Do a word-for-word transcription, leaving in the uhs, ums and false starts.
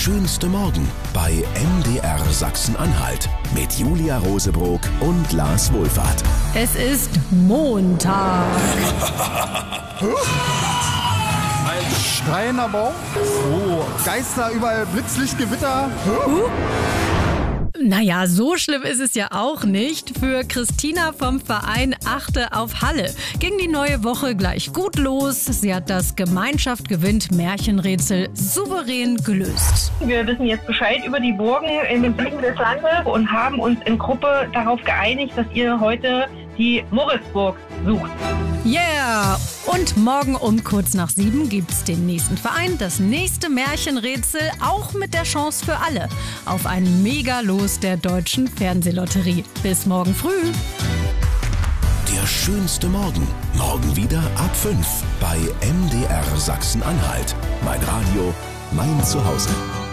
schönste Morgen bei M D R Sachsen-Anhalt mit Julia Rosebrock und Lars Wohlfahrt. Es ist Montag. Ein schreiender Baum. Oh, Geister, überall Blitzlicht, Gewitter. Uh. Naja, so schlimm ist es ja auch nicht. Für Christina vom Verein Achte auf Halle ging die neue Woche gleich gut los. Sie hat das Gemeinschaft gewinnt Märchenrätsel souverän gelöst. Wir wissen jetzt Bescheid über die Burgen in den Süden des Landes und haben uns in Gruppe darauf geeinigt, dass ihr heute die Moritzburg sucht. Yeah! Und morgen um kurz nach sieben gibt's den nächsten Verein, das nächste Märchenrätsel, auch mit der Chance für alle auf ein Mega-Los der Deutschen Fernsehlotterie. Bis morgen früh. Der schönste Morgen. Morgen wieder ab fünf bei M D R Sachsen-Anhalt. Mein Radio, mein Zuhause.